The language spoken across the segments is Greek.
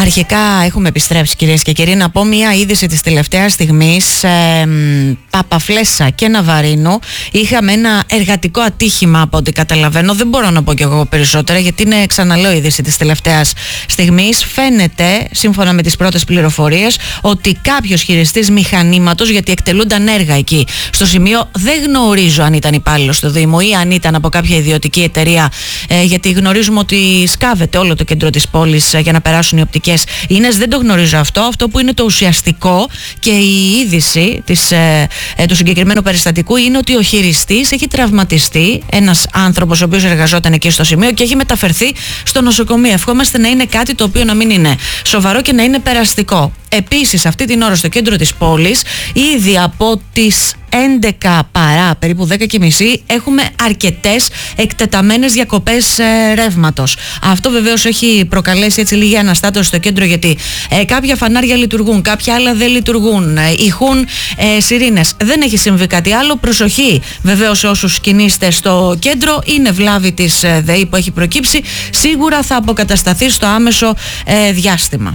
Αρχικά έχουμε επιστρέψει, κυρίες και κύριοι. Να πω μια είδηση της τελευταίας στιγμής. Παπαφλέσσα και Ναβαρίνου. Είχαμε ένα εργατικό ατύχημα από ό,τι καταλαβαίνω. Δεν μπορώ να πω κι εγώ περισσότερα, γιατί είναι, ξαναλέω, είδηση της τελευταίας στιγμής. Φαίνεται, σύμφωνα με τις πρώτες πληροφορίες, ότι κάποιος χειριστής μηχανήματος, γιατί εκτελούνταν έργα εκεί στο σημείο, δεν γνωρίζω αν ήταν υπάλληλος του Δήμου ή αν ήταν από κάποια ιδιωτική εταιρεία, γιατί γνωρίζουμε ότι σκάβεται όλο το κέντρο της πόλης για να περάσουν οι οπτικές ίνες. Δεν το γνωρίζω αυτό. Αυτό που είναι το ουσιαστικό και η είδηση του συγκεκριμένου περιστατικού είναι ότι ο χειριστής έχει τραυματιστεί, ένας άνθρωπος ο οποίος εργαζόταν εκεί στο σημείο, και έχει μεταφερθεί στο νοσοκομείο. Ευχόμαστε να είναι κάτι το οποίο να μην είναι σοβαρό και να είναι περαστικό. Επίσης, αυτή την ώρα στο κέντρο της πόλης, ήδη από τις 11 παρά, περίπου 10:30, έχουμε αρκετές εκτεταμένες διακοπές ρεύματος. Αυτό βεβαίως έχει προκαλέσει έτσι λίγη αναστάτωση στο κέντρο, γιατί κάποια φανάρια λειτουργούν, κάποια άλλα δεν λειτουργούν, ηχούν σιρήνες. Δεν έχει συμβεί κάτι άλλο. Προσοχή βεβαίως σε όσους κινείστε στο κέντρο. Είναι βλάβη της ΔΕΗ που έχει προκύψει. Σίγουρα θα αποκατασταθεί στο άμεσο διάστημα.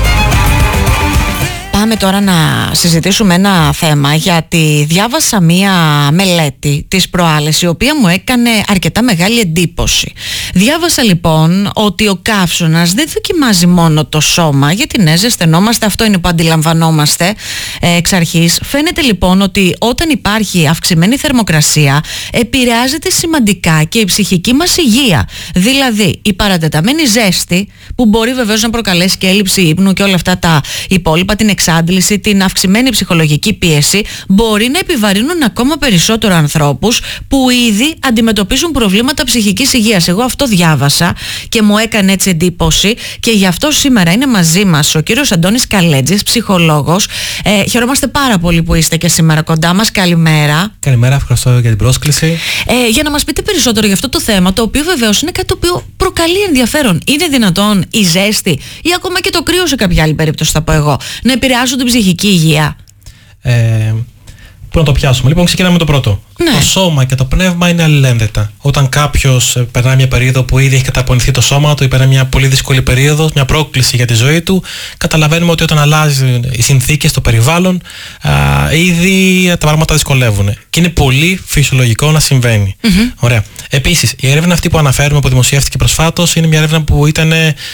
Πάμε τώρα να συζητήσουμε ένα θέμα, γιατί διάβασα μία μελέτη της προάλλες, η οποία μου έκανε αρκετά μεγάλη εντύπωση. Διάβασα λοιπόν ότι ο καύσωνας δεν δοκιμάζει μόνο το σώμα, γιατί ναι, ζεσθενόμαστε, αυτό είναι που αντιλαμβανόμαστε εξ αρχής. Φαίνεται λοιπόν ότι όταν υπάρχει αυξημένη θερμοκρασία, επηρεάζεται σημαντικά και η ψυχική μας υγεία. Δηλαδή η παρατεταμένη ζέστη, που μπορεί βεβαίως να προκαλέσει και έλλειψη ύπνου και όλα αυτά τα υπόλοιπα, την εξάντληση, την αυξημένη ψυχολογική πίεση, μπορεί να επιβαρύνουν ακόμα περισσότερο ανθρώπους που ήδη αντιμετωπίζουν προβλήματα ψυχικής υγείας. Εγώ αυτό διάβασα και μου έκανε έτσι εντύπωση, και γι' αυτό σήμερα είναι μαζί μας ο κύριος Αντώνης Καλέτζης, ψυχολόγος. Χαιρόμαστε πάρα πολύ που είστε και σήμερα κοντά μας. Καλημέρα. Καλημέρα, ευχαριστώ για την πρόσκληση. Για να μας πείτε περισσότερο για αυτό το θέμα, το οποίο βεβαίως είναι κάτι το οποίο προκαλεί ενδιαφέρον. Είναι δυνατόν η ζέστη ή ακόμα και το κρύο, σε κάποια άλλη περίπτωση θα πω εγώ, να επηρεάσουν την ψυχική υγεία? Πού να το πιάσουμε? Λοιπόν, ξεκινάμε με το πρώτο. Ναι. Το σώμα και το πνεύμα είναι αλληλένδετα. Όταν κάποιος περνάει μια περίοδο που ήδη έχει καταπονηθεί το σώμα του, ή περνάει μια πολύ δύσκολη περίοδο, μια πρόκληση για τη ζωή του, καταλαβαίνουμε ότι όταν αλλάζουν οι συνθήκες, το περιβάλλον, ήδη τα πράγματα δυσκολεύουν. Και είναι πολύ φυσιολογικό να συμβαίνει. Ωραία. Επίσης, η έρευνα αυτή που αναφέρουμε, που δημοσιεύτηκε προσφάτως, είναι μια έρευνα που ήταν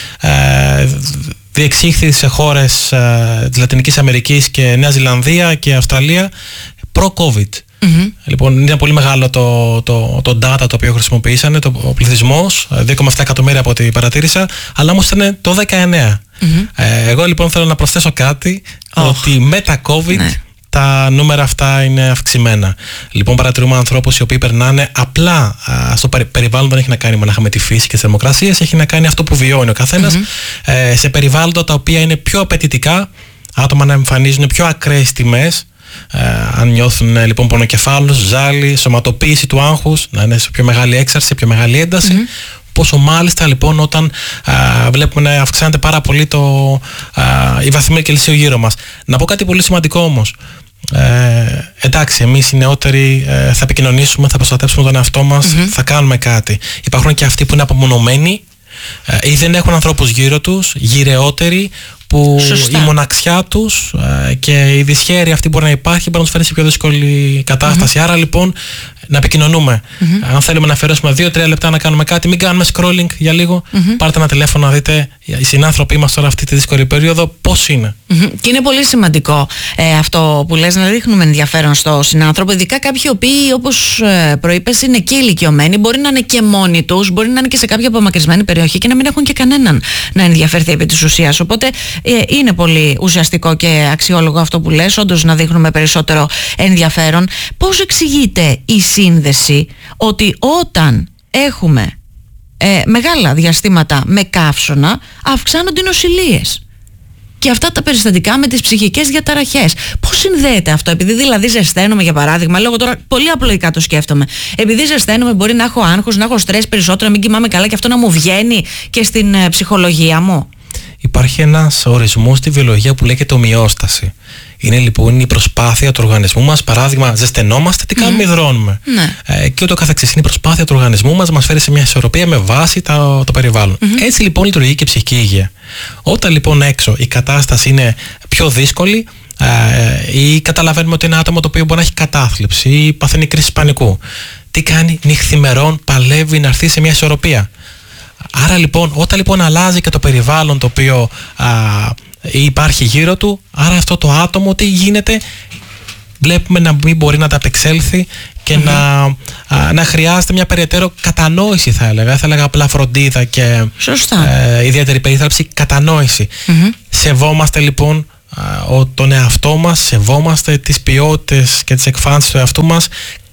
διεξήχθη σε χώρες της Λατινικής Αμερικής και Νέα Ζηλανδία και Αυστραλία προ-COVID. Λοιπόν, είναι πολύ μεγάλο το data το οποίο χρησιμοποιήσανε, ο πληθυσμός, 2,7 εκατομμύρια από ό,τι παρατήρησα, αλλά όμως ήταν το 19. Εγώ λοιπόν θέλω να προσθέσω κάτι, ότι με τα COVID τα νούμερα αυτά είναι αυξημένα. Λοιπόν, παρατηρούμε ανθρώπους οι οποίοι περνάνε απλά στο περιβάλλον, δεν έχει να κάνει μονάχα με τη φύση και τις θερμοκρασίες, έχει να κάνει αυτό που βιώνει ο καθένας, σε περιβάλλοντα τα οποία είναι πιο απαιτητικά, άτομα να εμφανίζουν πιο ακραίες τιμές, αν νιώθουν λοιπόν πονοκεφάλους, ζάλι, σωματοποίηση του άγχους, να είναι σε πιο μεγάλη έξαρση, πιο μεγάλη ένταση. Πόσο μάλιστα λοιπόν όταν βλέπουμε να αυξάνεται πάρα πολύ η βαθμίδα Κελσίου γύρω μας. Να πω κάτι πολύ σημαντικό όμως. Εντάξει, εμείς οι νεότεροι θα επικοινωνήσουμε, θα προστατεύσουμε τον εαυτό μας, θα κάνουμε κάτι. Υπάρχουν και αυτοί που είναι απομονωμένοι ή δεν έχουν ανθρώπους γύρω τους, γυρεότεροι, που η μοναξιά τους και η δυσχέρεια αυτή μπορεί να υπάρχει, μπορεί να τους φέρει σε πιο δύσκολη κατάσταση. Άρα λοιπόν να επικοινωνούμε. Αν θέλουμε να αφιερώσουμε 2-3 λεπτά να κάνουμε κάτι, μην κάνουμε scrolling για λίγο. Πάρτε ένα τηλέφωνο να δείτε οι συνάνθρωποι μας τώρα αυτή τη δύσκολη περίοδο πώς είναι. Και είναι πολύ σημαντικό αυτό που λες, να δείχνουμε ενδιαφέρον στο συνάνθρωπο, ειδικά κάποιοι οποίοι, όπως προείπες, είναι και ηλικιωμένοι, μπορεί να είναι και μόνοι τους, μπορεί να είναι και σε κάποια απομακρυσμένη περιοχή και να μην έχουν και κανέναν να ενδιαφερθεί επί της ουσίας. Οπότε είναι πολύ ουσιαστικό και αξιόλογο αυτό που λες, όντως να δείχνουμε περισσότερο ενδιαφέρον. Πώς εξηγείται η σύνδεση ότι όταν έχουμε μεγάλα διαστήματα με καύσωνα, αυξάνονται οι νοσηλίες και αυτά τα περιστατικά με τις ψυχικές διαταραχές? Πώς συνδέεται αυτό? Επειδή δηλαδή ζεσταίνομαι, για παράδειγμα, λόγω τώρα πολύ απλοϊκά το σκέφτομαι, επειδή ζεσταίνομαι μπορεί να έχω άγχος, να έχω στρες περισσότερο, να μην κοιμάμαι καλά και αυτό να μου βγαίνει και στην ψυχολογία μου? Υπάρχει ένας ορισμός στη βιολογία που λέγεται ομοιόσταση. Είναι λοιπόν η προσπάθεια του οργανισμού μας, παράδειγμα, ζεσθενόμαστε, τι κάνουμε, υδρώνουμε. Και ούτω καθεξής. Είναι η προσπάθεια του οργανισμού μας να μας φέρει σε μια ισορροπία με βάση το περιβάλλον. Έτσι λοιπόν λειτουργεί και η ψυχική υγεία. Όταν λοιπόν έξω η κατάσταση είναι πιο δύσκολη, ή καταλαβαίνουμε ότι είναι ένα άτομο το οποίο μπορεί να έχει κατάθλιψη ή παθαίνει κρίση πανικού, τι κάνει? νυχθημερών παλεύει να έρθει σε μια ισορροπία. Άρα λοιπόν, όταν λοιπόν αλλάζει και το περιβάλλον το οποίο υπάρχει γύρω του, άρα αυτό το άτομο τι γίνεται? Βλέπουμε να μην μπορεί να ανταπεξέλθει και να χρειάζεται μια περαιτέρω κατανόηση, θα έλεγα απλά φροντίδα και ιδιαίτερη περίθαλψη, κατανόηση. Σεβόμαστε λοιπόν τον εαυτό μας, σεβόμαστε τις ποιότητες και τις εκφάνσεις του εαυτού μας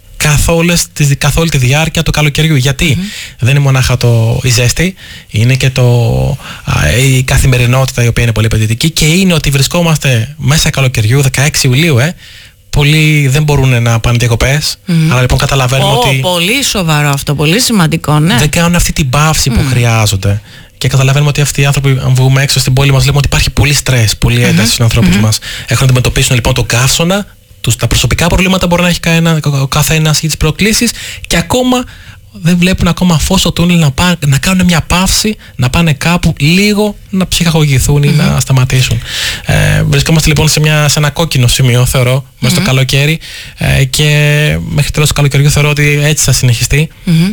καθ' όλη τη διάρκεια του καλοκαιριού. Γιατί δεν είναι μονάχα η ζέστη, είναι και η καθημερινότητα, η οποία είναι πολύ απαιτητική, και είναι ότι βρισκόμαστε μέσα καλοκαιριού, 16 Ιουλίου, πολλοί δεν μπορούν να πάνε διακοπές. Άρα λοιπόν καταλαβαίνουμε ότι. Πολύ σοβαρό αυτό, πολύ σημαντικό, ναι. Δεν κάνουν αυτή την παύση που χρειάζονται. Και καταλαβαίνουμε ότι αυτοί οι άνθρωποι, αν βγούμε έξω στην πόλη μας, βλέπουμε ότι υπάρχει πολύ στρες, πολύ ένταση στους ανθρώπους μας. Έχουν να αντιμετωπίσουν λοιπόν τον καύσωνα, τα προσωπικά προβλήματα μπορεί να έχει ο καθένας ή τις προκλήσεις, και ακόμα δεν βλέπουν ακόμα φως στο τούνελ να κάνουν μια παύση, να πάνε κάπου λίγο να ψυχαγωγηθούν ή να σταματήσουν. Βρισκόμαστε λοιπόν σε ένα κόκκινο σημείο, θεωρώ, μέσα στο καλοκαίρι, και μέχρι τέλος του καλοκαιριού θεωρώ ότι έτσι θα συνεχιστεί.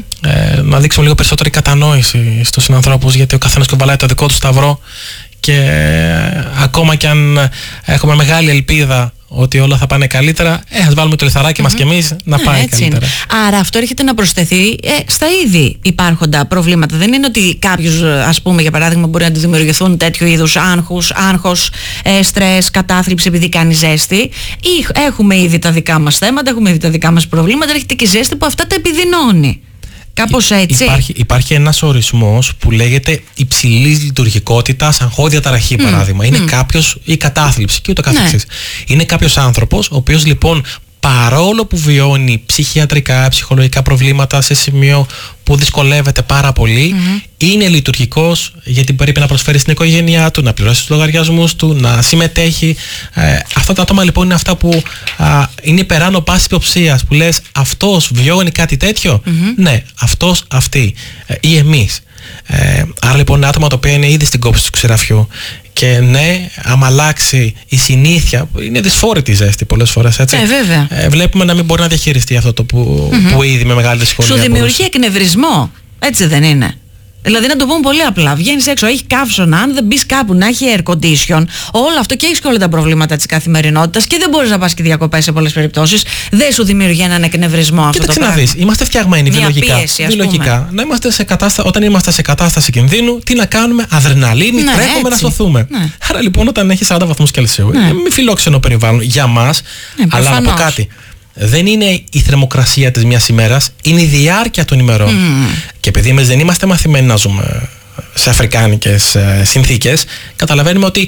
Να δείξουμε λίγο περισσότερη κατανόηση στους συνανθρώπους, γιατί ο καθένας κουβαλάει το δικό του σταυρό, και ακόμα κι αν έχουμε μεγάλη ελπίδα ότι όλα θα πάνε καλύτερα, ας βάλουμε το λιθαράκι μας κι εμείς να πάει καλύτερα. Άρα αυτό έρχεται να προσθεθεί στα ήδη υπάρχοντα προβλήματα. Δεν είναι ότι κάποιος, ας πούμε, για παράδειγμα, μπορεί να του δημιουργηθούν τέτοιου είδους άγχος, στρες, κατάθλιψη επειδή κάνει ζέστη. Ή έχουμε ήδη τα δικά μας θέματα, έχουμε ήδη τα δικά μας προβλήματα, έρχεται και η ζέστη που αυτά τα επιδεινώνει. Κάπως έτσι. Υπάρχει ένας ορισμός που λέγεται υψηλής λειτουργικότητας αγχώδια ταραχή, παράδειγμα. Είναι κάποιος, η κατάθλιψη και ούτω καθεξής. Είναι κάποιος άνθρωπος, ο οποίος λοιπόν, παρόλο που βιώνει ψυχιατρικά, ψυχολογικά προβλήματα σε σημείο που δυσκολεύεται πάρα πολύ, είναι λειτουργικός, γιατί πρέπει να προσφέρει στην οικογένειά του, να πληρώσει τους λογαριασμούς του, να συμμετέχει. Αυτά τα άτομα λοιπόν είναι αυτά που είναι υπεράνω πάσης υποψίας, που λες αυτός βιώνει κάτι τέτοιο. Ναι, αυτός, αυτή ή εμείς. Άρα λοιπόν είναι άτομα τα οποία είναι ήδη στην κόψη του ξηραφιού. Και ναι, άμα αλλάξει η συνήθεια, είναι δυσφόρητη η ζέστη πολλές φορές, έτσι. Βέβαια. Βλέπουμε να μην μπορεί να διαχειριστεί αυτό το που ήδη με μεγάλη δυσκολία. Σου δημιουργεί εκνευρισμό, έτσι δεν είναι? Δηλαδή, να το πούμε πολύ απλά, βγαίνεις έξω, έχει καύσωνα, αν δεν μπεις κάπου να έχει air condition, όλο αυτό, και έχεις και όλα τα προβλήματα της καθημερινότητας και δεν μπορείς να πας και διακοπές σε πολλές περιπτώσεις, δεν σου δημιουργεί έναν εκνευρισμό αυτό το πράγμα? Κοίταξε να δεις, είμαστε φτιαγμένοι βιολογικά. Να είμαστε όταν είμαστε σε κατάσταση κινδύνου, τι να κάνουμε? Αδρεναλίνη, τρέχουμε να σωθούμε. Άρα λοιπόν, όταν έχει 40 βαθμούς Κελσίου, είναι μη φιλόξενο περιβάλλον για μας, αλλά να πω κάτι. Δεν είναι η θερμοκρασία της μιας ημέρας, είναι η διάρκεια των ημερών. Και επειδή εμείς δεν είμαστε μαθημένοι να ζούμε σε αφρικάνικες συνθήκες, καταλαβαίνουμε ότι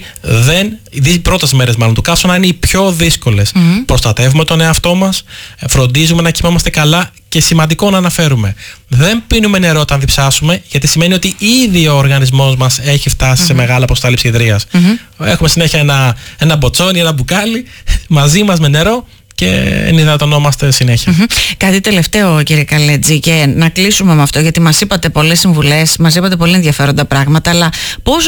οι πρώτες μέρες μάλλον του καύσωνα είναι οι πιο δύσκολες. Προστατεύουμε τον εαυτό μας, φροντίζουμε να κοιμόμαστε καλά, και σημαντικό να αναφέρουμε, δεν πίνουμε νερό όταν διψάσουμε, γιατί σημαίνει ότι ήδη ο οργανισμός μας έχει φτάσει σε μεγάλα αποστάληψη υδρείας. Έχουμε συνέχεια ένα μποτσόνι, ένα μπουκάλι μαζί μας με νερό, και ενυδατωνόμαστε συνέχεια. Κάτι τελευταίο, κύριε Καλέτζη, και να κλείσουμε με αυτό, γιατί μας είπατε πολλές συμβουλές, μας είπατε πολύ ενδιαφέροντα πράγματα, αλλά πώς